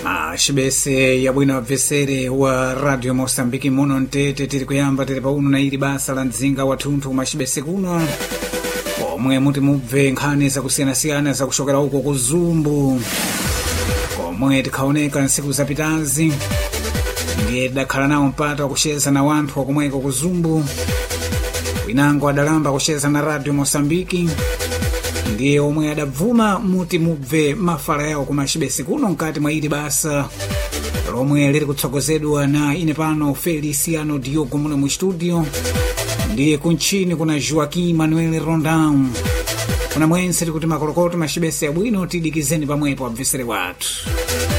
Xibese yabwino abvesere wa Radio Mosambiki muno ntete tiri kuyamba tiri pauno na ili basa la mzinga wathunthu kumachibese kuno komwe muti mubve nkhani zakusiyana-siyana zakushokera uko kuzumbu komwe tikhaoneka nsiku zapitazi ndiye tidakhala nawo mpata wakucheza na wanthu wakomweko kuzumbu winango adalamba kucheza na Radio Mosambiki ndiye omwe adabvuma muti mubve mafala yawo kumachibese kuno mkati mwa ili basa lomwe liri kutsogozedwa na ine pano Feliciano Diogo muno mu studio ndiye kunchini kuna Joaquim Manuel Rondão kuna mwense tikuti makolokoto machibese abwino tidikizeni pamwepo abvesere wathu